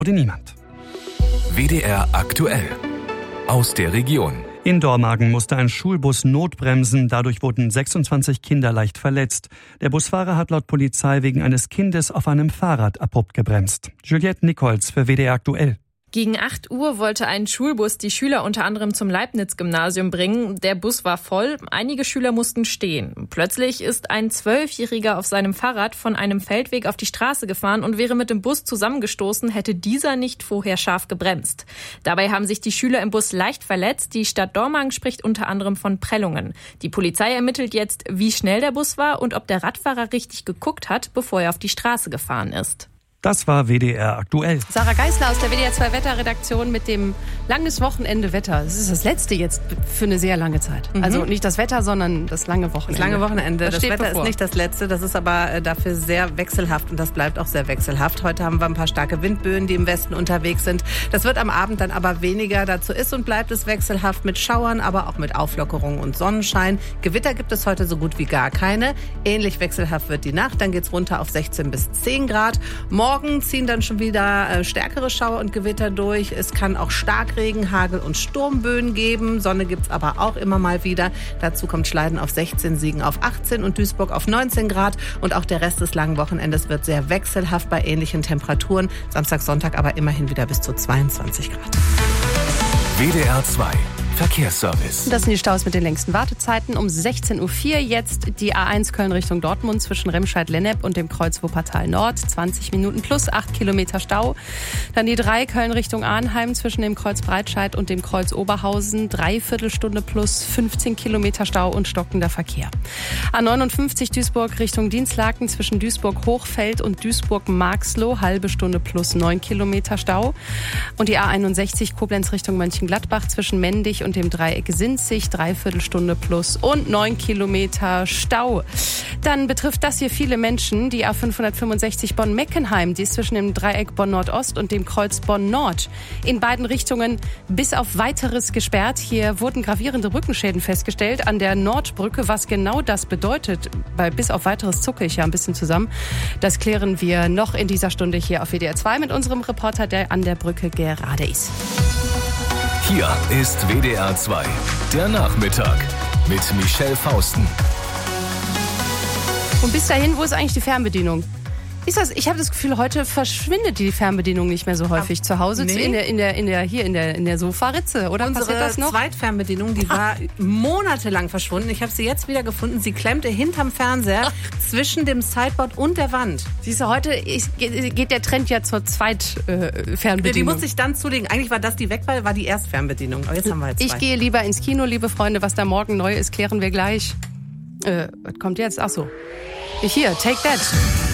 wurde niemand. WDR aktuell. Aus der Region. In Dormagen musste ein Schulbus notbremsen. Dadurch wurden 26 Kinder leicht verletzt. Der Busfahrer hat laut Polizei wegen eines Kindes auf einem Fahrrad abrupt gebremst. Juliette Nichols für WDR aktuell. Gegen 8 Uhr wollte ein Schulbus die Schüler unter anderem zum Leibniz-Gymnasium bringen. Der Bus war voll, einige Schüler mussten stehen. Plötzlich ist ein 12-Jähriger auf seinem Fahrrad von einem Feldweg auf die Straße gefahren und wäre mit dem Bus zusammengestoßen, hätte dieser nicht vorher scharf gebremst. Dabei haben sich die Schüler im Bus leicht verletzt. Die Stadt Dormagen spricht unter anderem von Prellungen. Die Polizei ermittelt jetzt, wie schnell der Bus war und ob der Radfahrer richtig geguckt hat, bevor er auf die Straße gefahren ist. Das war WDR aktuell. Sarah Geisler aus der WDR 2 Wetterredaktion mit dem langes Wochenende Wetter. Das ist das letzte jetzt für eine sehr lange Zeit. Also nicht das Wetter, sondern das lange Wochenende. Das lange Wochenende. Das Wetter bevor. Ist nicht das letzte, das ist aber dafür sehr wechselhaft und das bleibt auch sehr wechselhaft. Heute haben wir ein paar starke Windböen, die im Westen unterwegs sind. Das wird am Abend dann aber weniger. Dazu ist und bleibt es wechselhaft mit Schauern, aber auch mit Auflockerung und Sonnenschein. Gewitter gibt es heute so gut wie gar keine. Ähnlich wechselhaft wird die Nacht. Dann geht's runter auf 16 bis 10 Grad. Morgen ziehen dann schon wieder stärkere Schauer und Gewitter durch. Es kann auch Starkregen, Hagel und Sturmböen geben. Sonne gibt's aber auch immer mal wieder. Dazu kommt Schleiden auf 16, Siegen auf 18 und Duisburg auf 19 Grad. Und auch der Rest des langen Wochenendes wird sehr wechselhaft bei ähnlichen Temperaturen. Samstag, Sonntag aber immerhin wieder bis zu 22 Grad. WDR 2 Verkehrsservice. Das sind die Staus mit den längsten Wartezeiten. Um 16.04 Uhr jetzt die A1 Köln Richtung Dortmund zwischen Remscheid-Lennep und dem Kreuz Wuppertal Nord. 20 Minuten plus 8 Kilometer Stau. Dann die 3 Köln Richtung Arnheim zwischen dem Kreuz Breitscheid und dem Kreuz Oberhausen. 3/4 Stunde plus 15 Kilometer Stau und stockender Verkehr. A59 Duisburg Richtung Dienstlaken zwischen Duisburg-Hochfeld und Duisburg-Marxloh. Halbe Stunde plus 9 Kilometer Stau. Und die A61 Koblenz Richtung Mönchengladbach zwischen Mendig und dem Dreieck Sinzig, 3/4 Stunde plus und 9 Kilometer Stau. Dann betrifft das hier viele Menschen. Die A565 Bonn-Meckenheim, die ist zwischen dem Dreieck Bonn-Nordost und dem Kreuz Bonn-Nord in beiden Richtungen bis auf Weiteres gesperrt. Hier wurden gravierende Rückenschäden festgestellt an der Nordbrücke. Was genau das bedeutet, bei bis auf Weiteres zucke ich ja ein bisschen zusammen. Das klären wir noch in dieser Stunde hier auf WDR 2 mit unserem Reporter, der an der Brücke gerade ist. Hier ist WDR 2, der Nachmittag mit Michelle Fausten. Und bis dahin, wo ist eigentlich die Fernbedienung? Ich habe das Gefühl, heute verschwindet die Fernbedienung nicht mehr so häufig zu Hause, nee. in der Sofaritze, oder passiert das noch? Unsere Zweitfernbedienung, die war monatelang verschwunden. Ich habe sie jetzt wieder gefunden. Sie klemmte hinterm Fernseher zwischen dem Sideboard und der Wand. Siehst du, heute geht der Trend ja zur Zweitfernbedienung. Die musste ich dann zulegen. Eigentlich war das die Wegwahl, war die Erstfernbedienung. Aber jetzt haben wir halt zwei. Ich gehe lieber ins Kino, liebe Freunde. Was da morgen neu ist, klären wir gleich. Was kommt jetzt? Ach so. Hier, Take That.